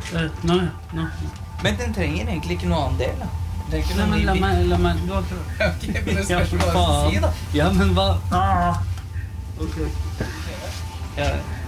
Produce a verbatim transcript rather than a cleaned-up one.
Uh, nei, nei. Men den trenger egentlig ikke noe annen del, da. Den trenger ikke Nei, noe men ny la bit. meg, la meg, du har ikke... Ok, men det Ja, spørs hva du faen. sier, da. Ja, men hva? Ah. Ok. Ja.